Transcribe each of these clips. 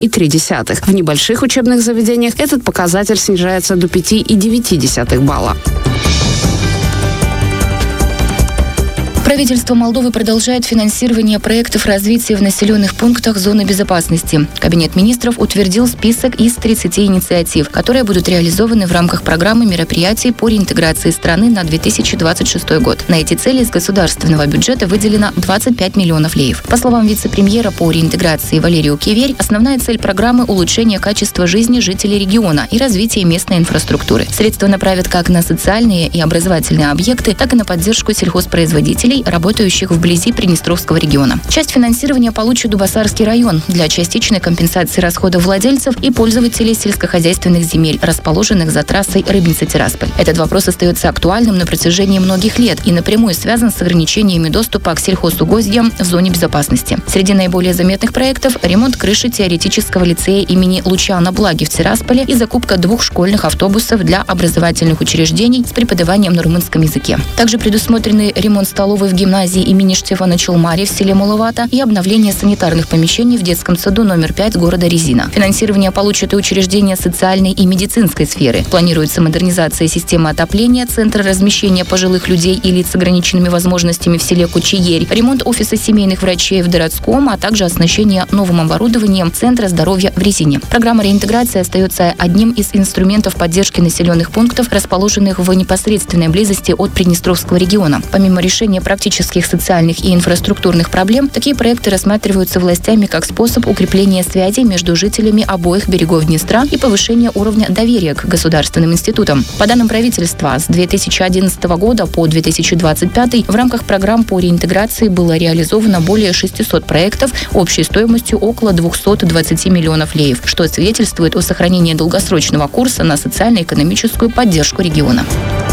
7,3. В небольших учебных заведениях этот показатель снижается до 5,9 балла. Правительство Молдовы продолжает финансирование проектов развития в населенных пунктах зоны безопасности. Кабинет министров утвердил список из 30 инициатив, которые будут реализованы в рамках программы мероприятий по реинтеграции страны на 2026 год. На эти цели из государственного бюджета выделено 25 миллионов леев. По словам вице-премьера по реинтеграции Валерию Киверь, основная цель программы – улучшение качества жизни жителей региона и развитие местной инфраструктуры. Средства направят как на социальные и образовательные объекты, так и на поддержку сельхозпроизводителей, работающих вблизи Приднестровского региона. Часть финансирования получит Дубасарский район для частичной компенсации расходов владельцев и пользователей сельскохозяйственных земель, расположенных за трассой Рыбница-Тирасполь. Этот вопрос остается актуальным на протяжении многих лет и напрямую связан с ограничениями доступа к сельхозугодьям в зоне безопасности. Среди наиболее заметных проектов – ремонт крыши теоретического лицея имени Лучана Благи в Тирасполе и закупка 2 школьных автобусов для образовательных учреждений с преподаванием на румынском языке. Также предусмотрены ремонт столовой в гимназии имени Штефана Челмари в селе Муловата и обновление санитарных помещений в детском саду номер 5 города Резина. Финансирование получат и учреждения социальной и медицинской сферы. Планируется модернизация системы отопления, центра размещения пожилых людей и лиц с ограниченными возможностями в селе Кучиерь, ремонт офиса семейных врачей в Дородском, а также оснащение новым оборудованием Центра здоровья в Резине. Программа реинтеграции остается одним из инструментов поддержки населенных пунктов, расположенных в непосредственной близости от Приднестровского региона. Помимо решения практических социальных и инфраструктурных проблем, такие проекты рассматриваются властями как способ укрепления связей между жителями обоих берегов Днестра и повышения уровня доверия к государственным институтам. По данным правительства, с 2011 года по 2025 в рамках программ по реинтеграции было реализовано более 600 проектов общей стоимостью около 220 миллионов леев, что свидетельствует о сохранении долгосрочного курса на социально-экономическую поддержку региона.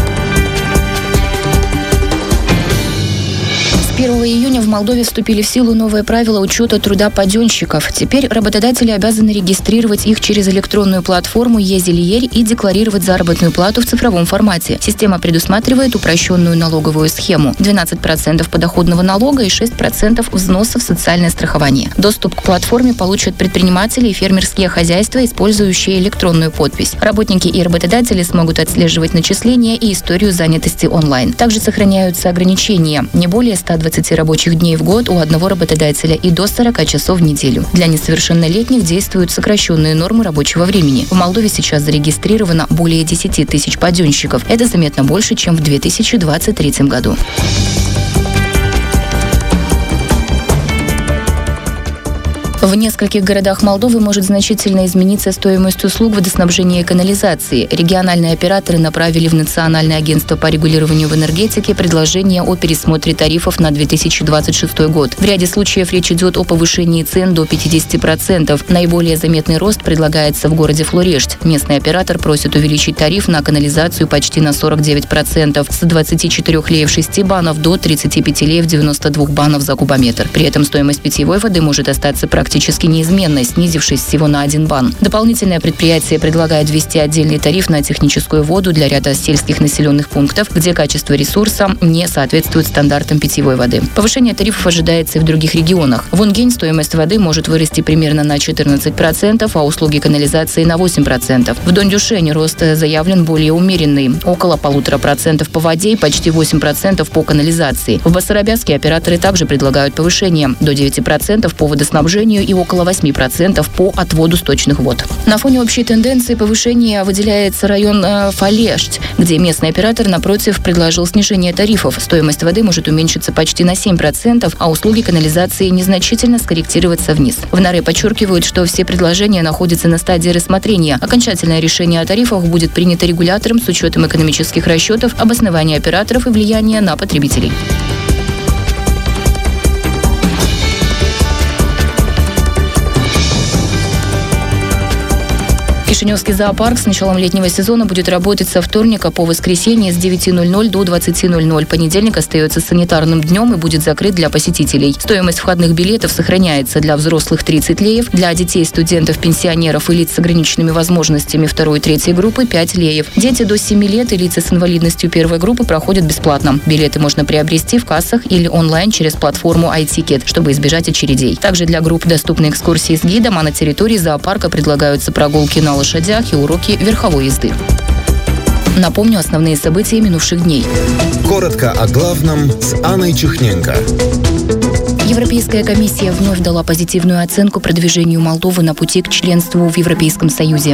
1 июня в Молдове вступили в силу новые правила учета труда паденщиков. Теперь работодатели обязаны регистрировать их через электронную платформу Езелиерь и декларировать заработную плату в цифровом формате. Система предусматривает упрощенную налоговую схему: 12% подоходного налога и 6% взноса в социальное страхование. Доступ к платформе получат предприниматели и фермерские хозяйства, использующие электронную подпись. Работники и работодатели смогут отслеживать начисления и историю занятости онлайн. Также сохраняются ограничения: не более 120 рабочих дней в год у одного работодателя и до 40 часов в неделю. Для несовершеннолетних действуют сокращенные нормы рабочего времени. В Молдове сейчас зарегистрировано более 10 тысяч паденщиков. Это заметно больше, чем в 2023 году. В нескольких городах Молдовы может значительно измениться стоимость услуг водоснабжения и канализации. Региональные операторы направили в Национальное агентство по регулированию в энергетике предложение о пересмотре тарифов на 2026 год. В ряде случаев речь идет о повышении цен до 50%. Наиболее заметный рост предлагается в городе Флорешть. Местный оператор просит увеличить тариф на канализацию почти на 49%, с 24 леев 6 банов до 35 леев 92 банов за кубометр. При этом стоимость питьевой воды может остаться практически неизменной, снизившись всего на 1 бан. Дополнительное предприятие предлагает ввести отдельный тариф на техническую воду для ряда сельских населенных пунктов, где качество ресурса не соответствует стандартам питьевой воды. Повышение тарифов ожидается и в других регионах. В Унгень стоимость воды может вырасти примерно на 14%, а услуги канализации на 8%. В Дондюшене рост заявлен более умеренный – около 1,5% по воде и почти 8% по канализации. В Басарабяске операторы также предлагают повышение до 9% по водоснабжению и около 8% по отводу сточных вод. На фоне общей тенденции повышения выделяется район Фалешть, где местный оператор, напротив, предложил снижение тарифов. Стоимость воды может уменьшиться почти на 7%, а услуги канализации незначительно скорректироваться вниз. В Наре подчеркивают, что все предложения находятся на стадии рассмотрения. Окончательное решение о тарифах будет принято регулятором с учетом экономических расчетов, обоснования операторов и влияния на потребителей. Кишиневский зоопарк с началом летнего сезона будет работать со вторника по воскресенье с 9:00 до 20:00. Понедельник остается санитарным днем и будет закрыт для посетителей. Стоимость входных билетов сохраняется: для взрослых 30 леев, для детей, студентов, пенсионеров и лиц с ограниченными возможностями 2 и 3 группы 5 леев. Дети до 7 лет и лица с инвалидностью 1 группы проходят бесплатно. Билеты можно приобрести в кассах или онлайн через платформу iTicket, чтобы избежать очередей. Также для групп доступны экскурсии с гидом, а на территории зоопарка предлагаются прогулки на лошадях и уроки верховой езды. Напомню основные события минувших дней. Коротко о главном с Анной Чухненко. Европейская комиссия вновь дала позитивную оценку продвижению Молдовы на пути к членству в Европейском Союзе.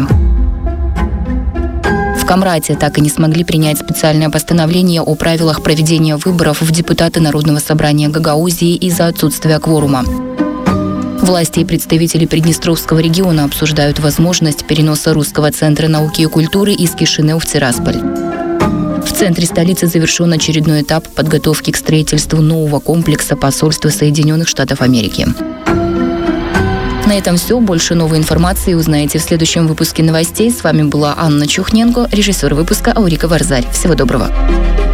В Камрате так и не смогли принять специальное постановление о правилах проведения выборов в депутаты Народного собрания Гагаузии из-за отсутствия кворума. Власти и представители Приднестровского региона обсуждают возможность переноса Русского центра науки и культуры из Кишинева в Тирасполь. В центре столицы завершен очередной этап подготовки к строительству нового комплекса посольства Соединенных Штатов Америки. На этом все. Больше новой информации узнаете в следующем выпуске новостей. С вами была Анна Чухненко, режиссер выпуска Аурика Варзарь. Всего доброго.